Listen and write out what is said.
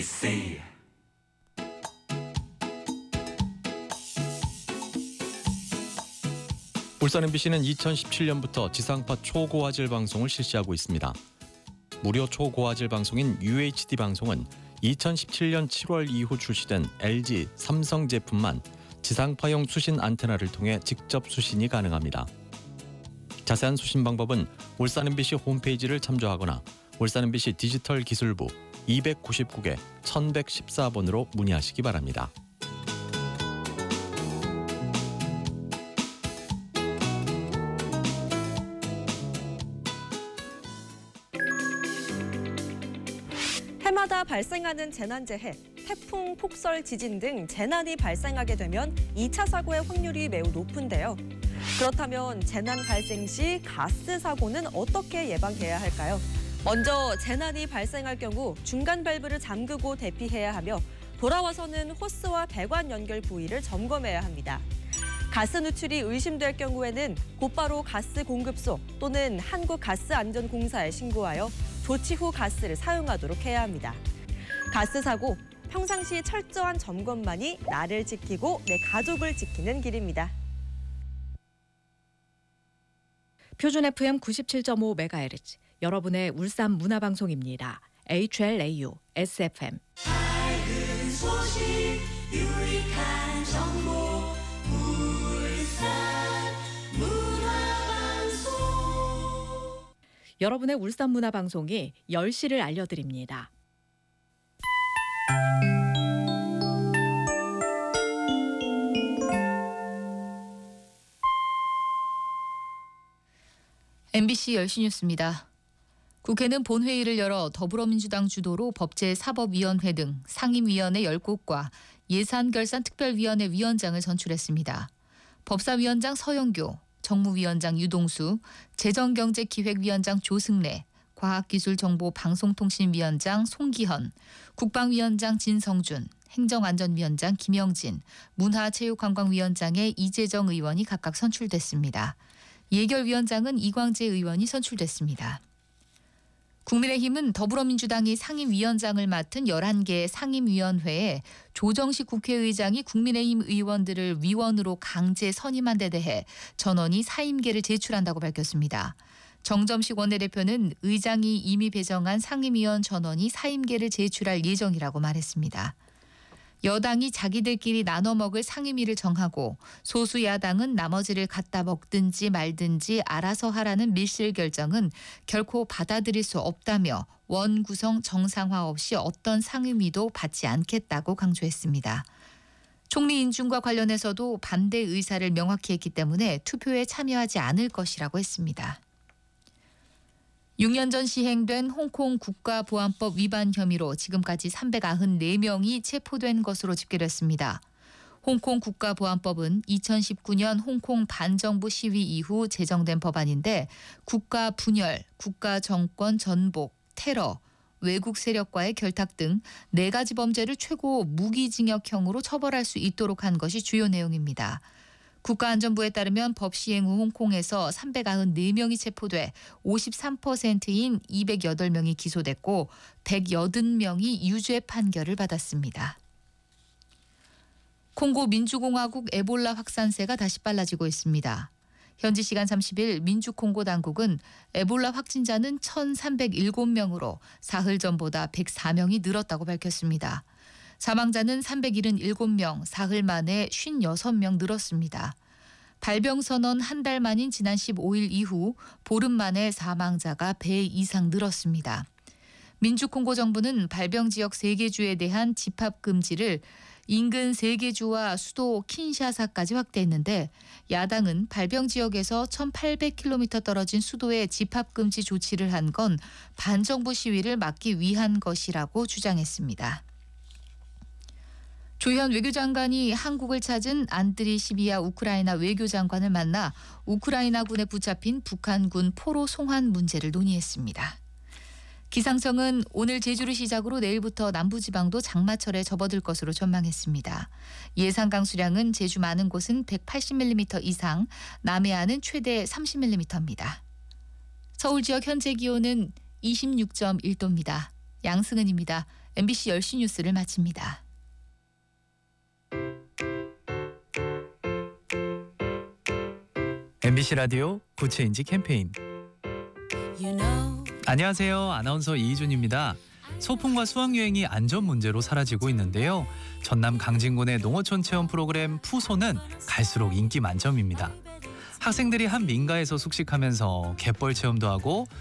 울산 MBC는 2017년부터 지상파 초고화질 방송을 실시하고 있습니다. 무료 초고화질 방송인 UHD 방송은 2017년 7월 이후 출시된 LG, 삼성 제품만 지상파용 수신 안테나를 통해 직접 수신이 가능합니다. 자세한 수신 방법은 울산 MBC 홈페이지를 참조하거나 울산 MBC 디지털 기술부 299개 1114번으로 문의하시기 바랍니다. 해마다 발생하는 재난재해, 태풍, 폭설, 지진 등 재난이 발생하게 되면 2차 사고의 확률이 매우 높은데요. 그렇다면 재난 발생 시 가스 사고는 어떻게 예방해야 할까요? 먼저 재난이 발생할 경우 중간 밸브를 잠그고 대피해야 하며 돌아와서는 호스와 배관 연결 부위를 점검해야 합니다. 가스 누출이 의심될 경우에는 곧바로 가스 공급소 또는 한국가스안전공사에 신고하여 조치 후 가스를 사용하도록 해야 합니다. 가스 사고, 평상시 철저한 점검만이 나를 지키고 내 가족을 지키는 길입니다. 표준 FM 97.5MHz, 여러분의 울산 문화방송입니다. HLAU, SFM. 밝은 소식, 유익한 정보, 울산 문화방송. 여러분의 울산 문화방송이 10시를 알려드립니다. MBC 10시 뉴스입니다. 국회는 본회의를 열어 더불어민주당 주도로 법제사법위원회 등 상임위원회 10곳과 예산결산특별위원회 위원장을 선출했습니다. 법사위원장 서영교, 정무위원장 유동수, 재정경제기획위원장 조승래, 과학기술정보방송통신위원장 송기현, 국방위원장 진성준, 행정안전위원장 김영진, 문화체육관광위원장의 이재정 의원이 각각 선출됐습니다. 예결위원장은 이광재 의원이 선출됐습니다. 국민의힘은 더불어민주당이 상임위원장을 맡은 11개 상임위원회에 조정식 국회의장이 국민의힘 의원들을 위원으로 강제 선임한 데 대해 전원이 사임계를 제출한다고 밝혔습니다. 정점식 원내대표는 의장이 이미 배정한 상임위원 전원이 사임계를 제출할 예정이라고 말했습니다. 여당이 자기들끼리 나눠 먹을 상임위를 정하고 소수 야당은 나머지를 갖다 먹든지 말든지 알아서 하라는 밀실 결정은 결코 받아들일 수 없다며 원 구성 정상화 없이 어떤 상임위도 받지 않겠다고 강조했습니다. 총리 인준과 관련해서도 반대 의사를 명확히 했기 때문에 투표에 참여하지 않을 것이라고 했습니다. 6년 전 시행된 홍콩 국가보안법 위반 혐의로 지금까지 394명이 체포된 것으로 집계됐습니다. 홍콩 국가보안법은 2019년 홍콩 반정부 시위 이후 제정된 법안인데 국가 분열, 국가 정권 전복, 테러, 외국 세력과의 결탁 등 4가지 범죄를 최고 무기징역형으로 처벌할 수 있도록 한 것이 주요 내용입니다. 국가안전부에 따르면 법 시행 후 홍콩에서 394명이 체포돼 53%인 208명이 기소됐고 180명이 유죄 판결을 받았습니다. 콩고 민주공화국 에볼라 확산세가 다시 빨라지고 있습니다. 현지 시간 30일 민주콩고 당국은 에볼라 확진자는 1,307명으로 사흘 전보다 104명이 늘었다고 밝혔습니다. 사망자는 377명, 사흘 만에 56명 늘었습니다. 발병 선언 한 달 만인 지난 15일 이후 보름 만에 사망자가 배 이상 늘었습니다. 민주콩고 정부는 발병 지역 3개 주에 대한 집합 금지를 인근 3개 주와 수도 킨샤사까지 확대했는데 야당은 발병 지역에서 1,800km 떨어진 수도에 집합 금지 조치를 한 건 반정부 시위를 막기 위한 것이라고 주장했습니다. 조현 외교장관이 한국을 찾은 안드리 시비아 우크라이나 외교장관을 만나 우크라이나군에 붙잡힌 북한군 포로 송환 문제를 논의했습니다. 기상청은 오늘 제주를 시작으로 내일부터 남부지방도 장마철에 접어들 것으로 전망했습니다. 예상 강수량은 제주 많은 곳은 180mm 이상, 남해안은 최대 30mm입니다. 서울 지역 현재 기온은 26.1도입니다. 양승은입니다. MBC 10시 뉴스를 마칩니다. MBC 라디오 구체인지 캠페인. 안녕하세요. 아나운서 이희준입니다. 소풍과 수학여행이 안전 문제로 사라지고 있는데요. 전남 강진군의 농어촌 체험 프로그램 푸소는 갈수록 인기 만점입니다. 학생들이 한 민가에서 숙식하면서 갯벌 체험도 하고